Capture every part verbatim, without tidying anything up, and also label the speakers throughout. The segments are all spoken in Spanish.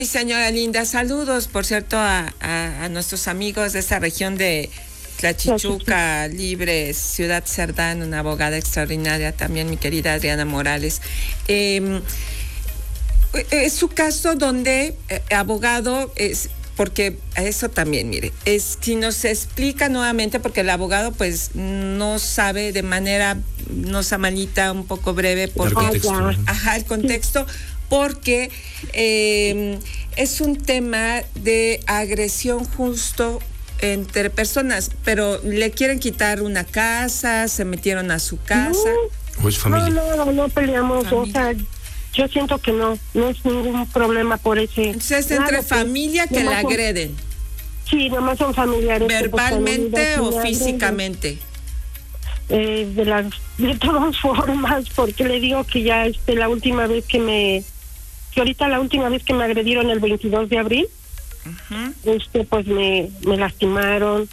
Speaker 1: Señora Linda, saludos, por cierto, a, a, a nuestros amigos de esta región de Tlachichuca, Libres, Ciudad Cerdán, una abogada extraordinaria, también mi querida Adriana Morales. Eh, es su caso donde, eh, abogado, es porque eso también, mire, es si nos explica nuevamente, porque el abogado pues no sabe de manera, nos amalita un poco breve, porque,
Speaker 2: el contexto,
Speaker 1: ajá, el contexto, porque eh, es un tema de agresión justo entre personas, pero le quieren quitar una casa, se metieron a su casa.
Speaker 2: No, ¿o es familia?
Speaker 3: No, no, no peleamos, familia. O sea, yo siento que no, no es ningún problema por ese.
Speaker 1: Entonces es entre
Speaker 3: nada,
Speaker 1: familia que la
Speaker 3: son,
Speaker 1: agreden.
Speaker 3: Sí, nomás son familiares.
Speaker 1: ¿Verbalmente o físicamente?
Speaker 3: Eh, de las de todas formas, porque le digo que ya este la última vez que me que ahorita la última vez que me agredieron el veintidós de abril, uh-huh. este pues me, me lastimaron,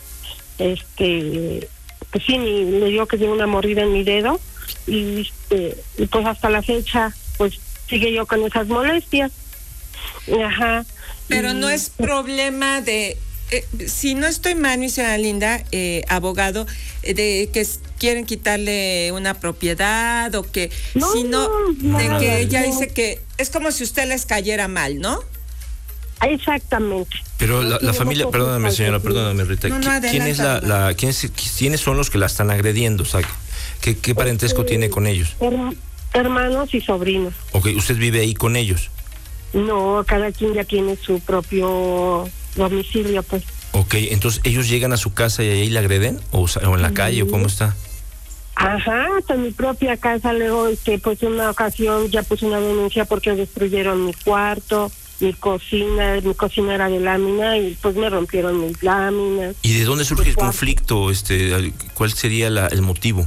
Speaker 3: este pues sí, le digo que tiene una mordida en mi dedo y este y pues hasta la fecha pues sigue yo con esas molestias. Ajá.
Speaker 1: Pero
Speaker 3: y,
Speaker 1: no es problema de Eh, si no estoy mal, mi señora Linda, eh, abogado, eh, de que quieren quitarle una propiedad o que,
Speaker 3: no,
Speaker 1: si no,
Speaker 3: no
Speaker 1: de
Speaker 3: nada,
Speaker 1: que ella
Speaker 3: no.
Speaker 1: dice que es como si usted les cayera mal, ¿no?
Speaker 3: Exactamente.
Speaker 2: Pero la, la familia, perdóname señora, perdóname Rita,
Speaker 1: no, no,
Speaker 2: ¿quién es la, la quién es, quiénes son los que la están agrediendo? O sea, ¿qué, qué parentesco este, tiene con ellos?
Speaker 3: Her, hermanos y sobrinos.
Speaker 2: Ok, ¿usted vive ahí con ellos?
Speaker 3: No, cada quien ya tiene su propio domicilio, pues.
Speaker 2: Ok, entonces ellos llegan a su casa y ahí la agreden, o, o en la calle, o cómo está.
Speaker 3: Ajá, hasta mi propia casa. Luego, este, pues en una ocasión ya puse una denuncia porque destruyeron mi cuarto, mi cocina, mi cocina era de lámina y pues me rompieron mis láminas.
Speaker 2: ¿Y de dónde surge el conflicto? Este, ¿cuál sería la, el motivo?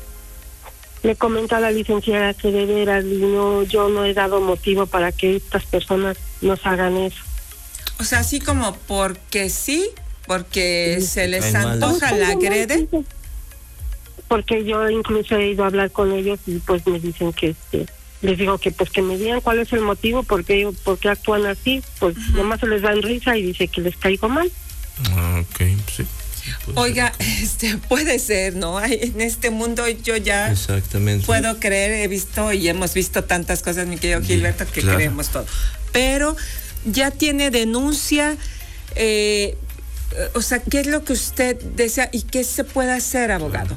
Speaker 3: Le comento a la licenciada que de veras no, yo no he dado motivo para que estas personas nos hagan eso.
Speaker 1: O sea, así como porque sí, porque sí, se les
Speaker 2: Ay,
Speaker 1: antoja, la agreden.
Speaker 3: Porque yo incluso he ido a hablar con ellos y pues me dicen que este, les digo que pues que me digan cuál es el motivo, porque porque actúan así, pues uh-huh. nomás se les dan risa y dice que les caigo mal.
Speaker 2: Ah, ok, sí.
Speaker 1: Oiga, este puede ser, ¿no? En este mundo yo ya
Speaker 2: Exactamente.
Speaker 1: puedo creer, he visto y hemos visto tantas cosas, mi querido Gilberto, que claro. creemos todo. Pero ya tiene denuncia, eh, o sea, ¿qué es lo que usted desea y qué se puede hacer, abogado?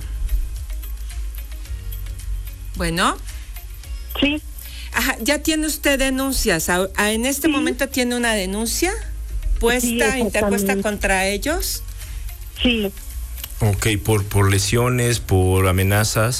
Speaker 1: Bueno.
Speaker 3: Sí.
Speaker 1: Ajá, ¿ya tiene usted denuncias? ¿A, a, ¿En este sí. momento tiene una denuncia puesta, sí, interpuesta contra ellos?
Speaker 3: Sí.
Speaker 2: Ok, ¿por, por lesiones, por amenazas?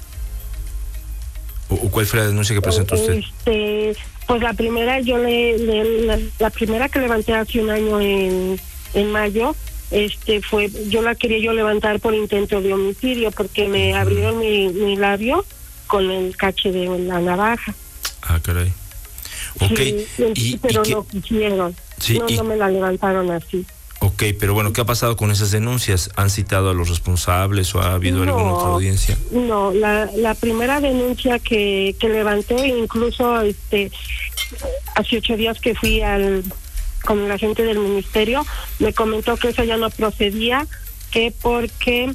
Speaker 2: ¿O, o cuál fue la denuncia que presentó usted?
Speaker 3: Este, pues la primera, yo le, le la, la primera que levanté hace un año en, en mayo, este fue, yo la quería yo levantar por intento de homicidio, porque me uh-huh. abrieron mi, mi labio con el cache de la navaja.
Speaker 2: Ah, caray. Ok.
Speaker 3: Sí,
Speaker 2: y,
Speaker 3: pero
Speaker 2: y
Speaker 3: no quisieron.
Speaker 2: Sí,
Speaker 3: no,
Speaker 2: y...
Speaker 3: no me la levantaron así.
Speaker 2: Ok, pero bueno, ¿qué ha pasado con esas denuncias? ¿Han citado a los responsables o ha habido no, alguna otra audiencia?
Speaker 3: No, la, la primera denuncia que, que levanté, incluso este hace ocho días que fui al con la gente del ministerio, me comentó que eso ya no procedía, que porque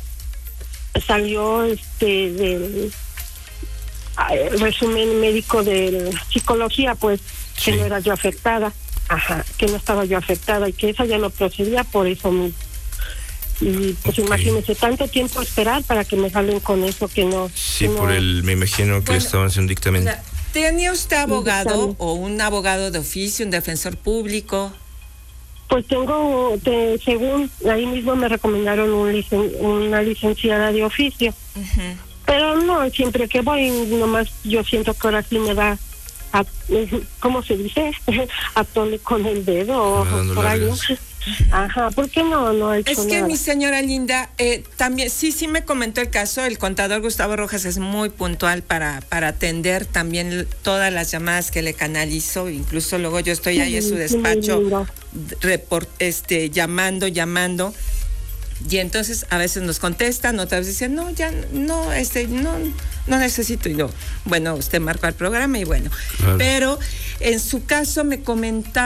Speaker 3: salió este del resumen médico de psicología, pues sí. que no era yo afectada. Ajá, que no estaba yo afectada y que esa ya no procedía por eso mismo. Y pues okay. imagínese, tanto tiempo esperar para que me salen con eso que no...
Speaker 2: Sí,
Speaker 3: que
Speaker 2: por
Speaker 3: no...
Speaker 2: el, me imagino que bueno, estaban haciendo un dictamen. O sea,
Speaker 1: ¿tenía usted abogado o un abogado de oficio, un defensor público?
Speaker 3: Pues tengo, te, según ahí mismo me recomendaron un licen, una licenciada de oficio. Uh-huh. Pero no, siempre que voy, nomás yo siento que ahora sí me da... A, ¿cómo se dice? Atole con el dedo o por ahí. Ajá, ¿por qué no? No he hecho
Speaker 1: es que
Speaker 3: nada.
Speaker 1: Mi señora Linda, eh, también, sí, sí me comentó el caso, el contador Gustavo Rojas es muy puntual para, para atender también todas las llamadas que le canalizo, incluso luego yo estoy ahí sí, en su despacho, report, este, llamando, llamando, y entonces a veces nos contestan, otras veces dicen, no, ya, no, este, no, no necesito, y yo, bueno, usted marca el programa y bueno, claro. Pero en su caso me comentaba